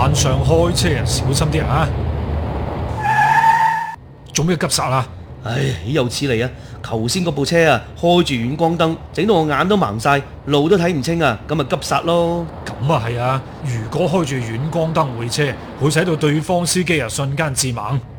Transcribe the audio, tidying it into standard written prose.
晚上開車人小心啲啊！做咩急剎啊？ 唉，又似嚟啊！頭先嗰部車啊，開住遠光燈，整到我眼都盲晒，路都睇唔清啊！咁咪急剎咯。 咁啊係啊！如果開住遠光燈會車，會使到對方司機啊瞬間致盲。